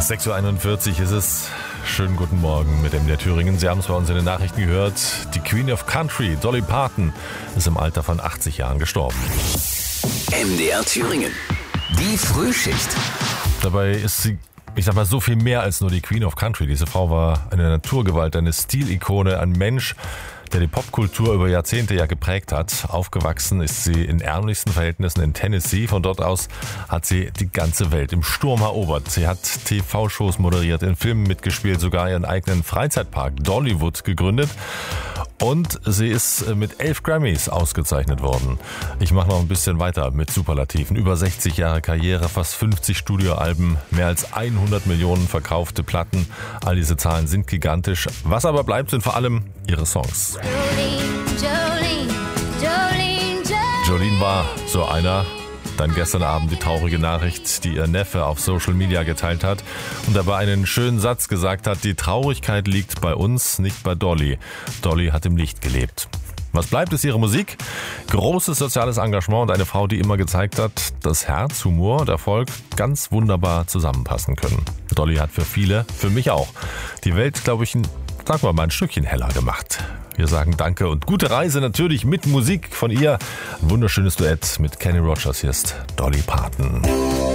6:41 Uhr ist es. Schönen guten Morgen mit MDR Thüringen. Sie haben es bei uns in den Nachrichten gehört. Die Queen of Country, Dolly Parton, ist im Alter von 80 Jahren gestorben. MDR Thüringen. Die Frühschicht. Dabei ist sie, ich sag mal, so viel mehr als nur die Queen of Country. Diese Frau war eine Naturgewalt, eine Stilikone, ein Mensch, der die Popkultur über Jahrzehnte ja geprägt hat. Aufgewachsen ist sie in ärmlichsten Verhältnissen in Tennessee. Von dort aus hat sie die ganze Welt im Sturm erobert. Sie hat TV-Shows moderiert, in Filmen mitgespielt, sogar ihren eigenen Freizeitpark Dollywood gegründet. Und sie ist mit 11 Grammys ausgezeichnet worden. Ich mache noch ein bisschen weiter mit Superlativen. Über 60 Jahre Karriere, fast 50 Studioalben, mehr als 100 Millionen verkaufte Platten. All diese Zahlen sind gigantisch. Was aber bleibt, sind vor allem ihre Songs. Jolene war so einer. Dann gestern Abend die traurige Nachricht, die ihr Neffe auf Social Media geteilt hat und dabei einen schönen Satz gesagt hat: Die Traurigkeit liegt bei uns, nicht bei Dolly. Dolly hat im Licht gelebt. Was bleibt, ist ihre Musik, großes soziales Engagement und eine Frau, die immer gezeigt hat, dass Herz, Humor und Erfolg ganz wunderbar zusammenpassen können. Dolly hat für viele, für mich auch, die Welt, glaube ich, sagen wir mal, ein Stückchen heller gemacht. Wir sagen Danke und gute Reise natürlich mit Musik von ihr. Ein wunderschönes Duett mit Kenny Rogers. Hier ist Dolly Parton.